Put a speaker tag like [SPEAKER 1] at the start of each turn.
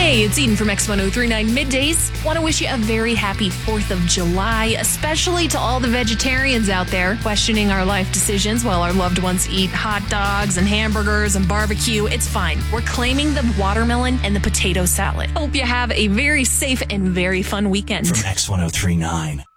[SPEAKER 1] Hey, it's Eden from X1039 Middays. Want to wish you a very happy 4th of July, especially to all the vegetarians out there questioning our life decisions while our loved ones eat hot dogs and hamburgers and barbecue. It's fine. We're claiming the watermelon and the potato salad. Hope you have a very safe and very fun weekend.
[SPEAKER 2] From X1039.